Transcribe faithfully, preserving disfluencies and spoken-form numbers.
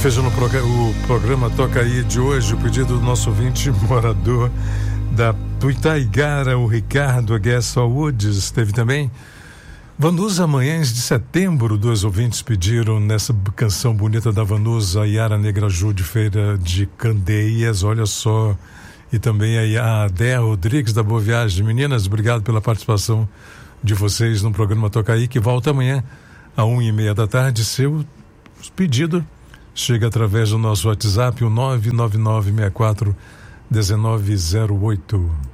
Fechando o programa Toca Aí de hoje, o pedido do nosso ouvinte morador da Tuitaigara, o Ricardo Aguessa Woods. Teve também Vanusa Manhães de Setembro. Dois ouvintes pediram nessa canção bonita da Vanusa, Yara Negra Ju de Feira de Candeias, olha só. E também a Adé Rodrigues da Boa Viagem. Meninas, obrigado pela participação de vocês no programa Toca Aí, que volta amanhã a uma e meia da tarde. Seu pedido chega através do nosso WhatsApp, o nove nove nove seis quatro um nove zero oito.